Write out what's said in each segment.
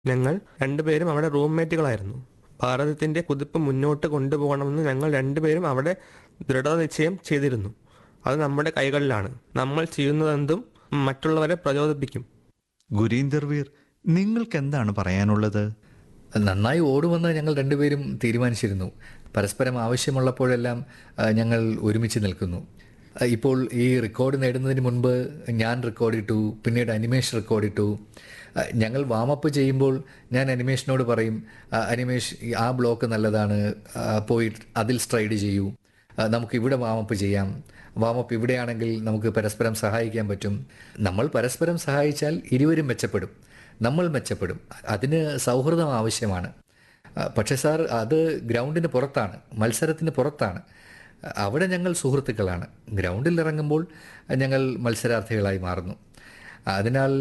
ഞങ്ങൾ രണ്ടുപേരും അവിടെ റൂംമേറ്റുകളായിരുന്നു. ഭാരതത്തിന്റെ കുതിപ്പ് മുന്നോട്ട് കൊണ്ടുപോകണമെന്ന് ഞങ്ങൾ രണ്ടുപേരും അവിടെ ദൃഢനിശ്ചയം ചെയ്തിരുന്നു. അത് നമ്മുടെ കൈകളിലാണ്. നമ്മൾ ചെയ്യുന്നതെന്തും മറ്റുള്ളവരെ പ്രചോദിപ്പിക്കും. ഗുരീന്ദർ വീർ, നിങ്ങൾക്ക് എന്താണ് പറയാനുള്ളത്? നന്നായി ഓടുമെന്ന് ഞങ്ങൾ രണ്ടുപേരും തീരുമാനിച്ചിരുന്നു. പരസ്പരം ആവശ്യമുള്ളപ്പോഴെല്ലാം ഞങ്ങൾ ഒരുമിച്ച് നിൽക്കുന്നു. ഇപ്പോൾ ഈ റെക്കോർഡ് നേടുന്നതിന് മുൻപ് ഞാൻ റെക്കോർഡിട്ടു, പിന്നീട് അനിമേഷ് റെക്കോർഡിട്ടു. ഞങ്ങൾ വാമപ്പ് ചെയ്യുമ്പോൾ ഞാൻ അനിമേഷിനോട് പറയും, അനിമേഷ് ആ ബ്ലോക്ക് നല്ലതാണ്, പോയി അതിൽ സ്ട്രൈഡ് ചെയ്യൂ, നമുക്കിവിടെ വാമപ്പ് ചെയ്യാം, വാമപ്പ് ഇവിടെയാണെങ്കിൽ നമുക്ക് പരസ്പരം സഹായിക്കാൻ പറ്റും. നമ്മൾ പരസ്പരം സഹായിച്ചാൽ ഇരുവരും മെച്ചപ്പെടും, നമ്മൾ മെച്ചപ്പെടും. അതിന് സൗഹൃദം ആവശ്യമാണ്. പക്ഷേ സാർ, അത് ഗ്രൗണ്ടിന് പുറത്താണ്, മത്സരത്തിന് പുറത്താണ്. അവിടെ ഞങ്ങൾ സുഹൃത്തുക്കളാണ്. ഗ്രൗണ്ടിൽ ഇറങ്ങുമ്പോൾ ഞങ്ങൾ മത്സരാർത്ഥികളായി മാറുന്നു. അതിനാൽ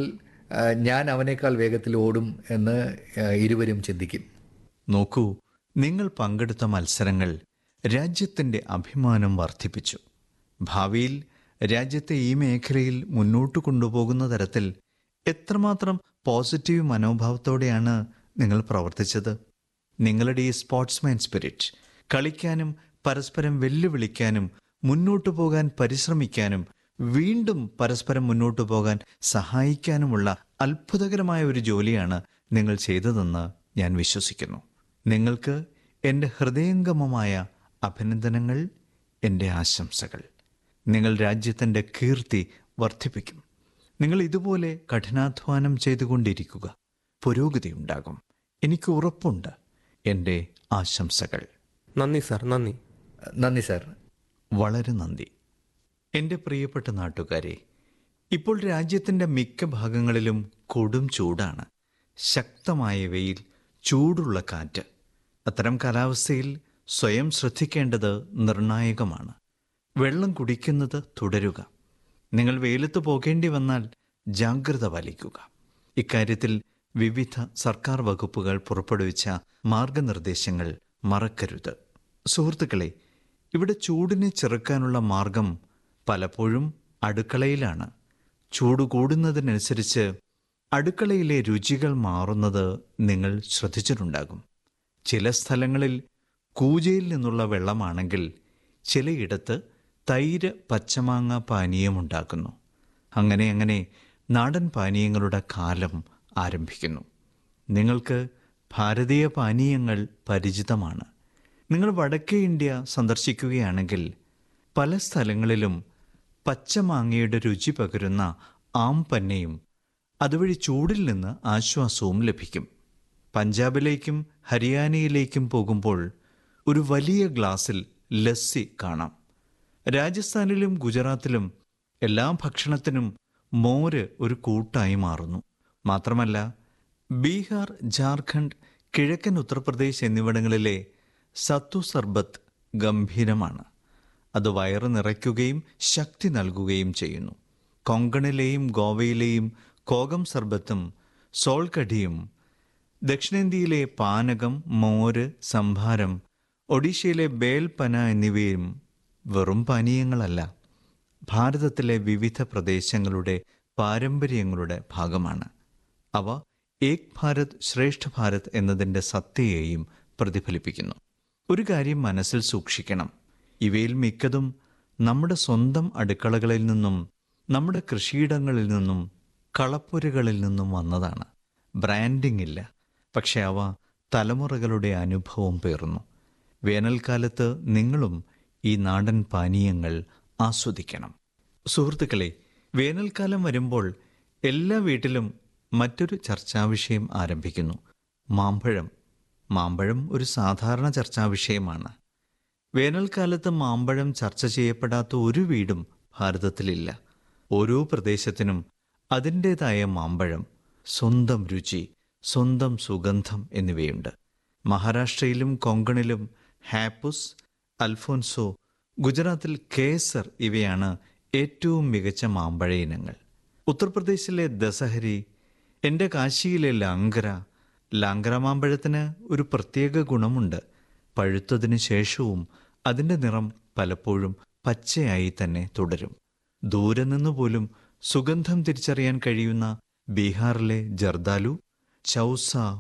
ഞാൻ അവനേക്കാൾ വേഗത്തിൽ ഓടും എന്ന് ഇരുവരും ചിന്തിക്കും. നോക്കൂ, നിങ്ങൾ പങ്കെടുത്ത മത്സരങ്ങൾ രാജ്യത്തിൻ്റെ അഭിമാനം വർദ്ധിപ്പിച്ചു. ഭാവിയിൽ രാജ്യത്തെ ഈ മേഖലയിൽ മുന്നോട്ട് കൊണ്ടുപോകുന്ന തരത്തിൽ എത്രമാത്രം പോസിറ്റീവ് മനോഭാവത്തോടെയാണ് നിങ്ങൾ പ്രവർത്തിച്ചത്. നിങ്ങളുടെ ഈ സ്പോർട്സ്മാൻ സ്പിരിറ്റ്, കളിക്കാനും പരസ്പരം വെല്ലുവിളിക്കാനും മുന്നോട്ടു പോകാൻ പരിശ്രമിക്കാനും വീണ്ടും പരസ്പരം മുന്നോട്ടു പോകാൻ സഹായിക്കാനുമുള്ള അത്ഭുതകരമായ ഒരു ജോലിയാണ് നിങ്ങൾ ചെയ്തതെന്ന് ഞാൻ വിശ്വസിക്കുന്നു. നിങ്ങൾക്ക് എൻ്റെ ഹൃദയംഗമമായ അഭിനന്ദനങ്ങൾ, എൻ്റെ ആശംസകൾ. നിങ്ങൾ രാജ്യത്തിൻ്റെ കീർത്തി വർദ്ധിപ്പിക്കും. നിങ്ങൾ ഇതുപോലെ കഠിനാധ്വാനം ചെയ്തുകൊണ്ടിരിക്കുക. പുരോഗതിയുണ്ടാകും, എനിക്ക് ഉറപ്പുണ്ട്. എൻ്റെ ആശംസകൾ. നന്ദി സാർ. നന്ദി. നന്ദി സാർ. വളരെ നന്ദി. എൻ്റെ പ്രിയപ്പെട്ട നാട്ടുകാരെ, ഇപ്പോൾ രാജ്യത്തിൻ്റെ മിക്ക ഭാഗങ്ങളിലും കൊടും ചൂടാണ്. ശക്തമായ വെയിൽ, ചൂടുള്ള കാറ്റ്. അത്തരം കാലാവസ്ഥയിൽ സ്വയം ശ്രദ്ധിക്കേണ്ടത് നിർണായകമാണ്. വെള്ളം കുടിക്കുന്നത് തുടരുക. നിങ്ങൾ വെയിലത്ത് പോകേണ്ടി വന്നാൽ ജാഗ്രത പാലിക്കുക. ഇക്കാര്യത്തിൽ വിവിധ സർക്കാർ വകുപ്പുകൾ പുറപ്പെടുവിച്ച മാർഗനിർദ്ദേശങ്ങൾ മറക്കരുത്. സുഹൃത്തുക്കളെ, ഇവിടെ ചൂടിനെ ചെറുക്കാനുള്ള മാർഗം പലപ്പോഴും അടുക്കളയിലാണ്. ചൂട് കൂടുന്നതിനനുസരിച്ച് അടുക്കളയിലെ രുചികൾ മാറുന്നത് നിങ്ങൾ ശ്രദ്ധിച്ചിട്ടുണ്ടാകും. ചില സ്ഥലങ്ങളിൽ കൂജയിൽ നിന്നുള്ള വെള്ളമാണെങ്കിൽ ചിലയിടത്ത് തൈര് പച്ചമാങ്ങ പാനീയമുണ്ടാക്കുന്നു. അങ്ങനെ നാടൻ പാനീയങ്ങളുടെ കാലം ആരംഭിക്കുന്നു. നിങ്ങൾക്ക് ഭാരതീയ പാനീയങ്ങൾ പരിചിതമാണ്. നിങ്ങൾ വടക്കേ ഇന്ത്യ സന്ദർശിക്കുകയാണെങ്കിൽ പല സ്ഥലങ്ങളിലും പച്ചമാങ്ങയുടെ രുചി പകരുന്ന ആംപന്നയും അതുവഴി ചൂടിൽ നിന്ന് ആശ്വാസവും ലഭിക്കും. പഞ്ചാബിലേക്കും ഹരിയാനയിലേക്കും പോകുമ്പോൾ ഒരു വലിയ ഗ്ലാസ്സിൽ ലസ്സി കാണാം. രാജസ്ഥാനിലും ഗുജറാത്തിലും എല്ലാ ഭക്ഷണത്തിനും മോര് ഒരു കൂട്ടായി മാറുന്നു. മാത്രമല്ല, ബീഹാർ, ജാർഖണ്ഡ്, കിഴക്കൻ ഉത്തർപ്രദേശ് എന്നിവിടങ്ങളിലെ സത്തു സർബത്ത് ഗംഭീരമാണ്. അത് വയറ് നിറയ്ക്കുകയും ശക്തി നൽകുകയും ചെയ്യുന്നു. കൊങ്കണിലെയും ഗോവയിലെയും കോകം സർബത്തും സോൾകഡിയും, ദക്ഷിണേന്ത്യയിലെ പാനകം, മോര്, സംഭാരം, ഒഡീഷയിലെ ബേൽപന എന്നിവയും വെറും പാനീയങ്ങളല്ല, ഭാരതത്തിലെ വിവിധ പ്രദേശങ്ങളുടെ പാരമ്പര്യങ്ങളുടെ ഭാഗമാണ്. അവ ഏക് ഭാരത് ശ്രേഷ്ഠ ഭാരത് എന്നതിൻ്റെ സത്യയെയും പ്രതിഫലിപ്പിക്കുന്നു. ഒരു കാര്യം മനസ്സിൽ സൂക്ഷിക്കണം. ഇവയിൽ മിക്കതും നമ്മുടെ സ്വന്തം അടുക്കളകളിൽ നിന്നും, നമ്മുടെ കൃഷിയിടങ്ങളിൽ നിന്നും, കളപ്പുരകളിൽ നിന്നും വന്നതാണ്. ബ്രാൻഡിംഗ് ഇല്ല, പക്ഷെ അവ തലമുറകളുടെ അനുഭവം പേറുന്നു. വേനൽക്കാലത്ത് നിങ്ങളും ഈ നാടൻ പാനീയങ്ങൾ ആസ്വദിക്കണം. സുഹൃത്തുക്കളെ, വേനൽക്കാലം വരുമ്പോൾ എല്ലാ വീട്ടിലും മറ്റൊരു ചർച്ചാവിഷയം ആരംഭിക്കുന്നു: മാമ്പഴം. മാമ്പഴം ഒരു സാധാരണ ചർച്ചാവിഷയമാണ്. വേനൽക്കാലത്ത് മാമ്പഴം ചർച്ച ചെയ്യപ്പെടാത്ത ഒരു വീടും ഭാരതത്തിലില്ല. ഓരോ പ്രദേശത്തിനും അതിൻ്റേതായ മാമ്പഴം, സ്വന്തം രുചി, സ്വന്തം സുഗന്ധം എന്നിവയുണ്ട്. മഹാരാഷ്ട്രയിലും കൊങ്കണിലും ഹാപ്പുസ്, അൽഫോൻസോ, ഗുജറാത്തിൽ കേസർ ഇവയാണ് ഏറ്റവും മികച്ച മാമ്പഴ ഇനങ്ങൾ. ഉത്തർപ്രദേശിലെ ദസഹരി, എൻ്റെ കാശിയിലെ ലാങ്കര മാമ്പഴത്തിന് ഒരു പ്രത്യേക ഗുണമുണ്ട്. പഴുത്തതിന് ശേഷവും അതിൻ്റെ നിറം പലപ്പോഴും പച്ചയായി തന്നെ തുടരും. ദൂരെ നിന്നുപോലും സുഗന്ധം തിരിച്ചറിയാൻ കഴിയുന്ന ബീഹാറിലെ ജർദാലു, ചൗസ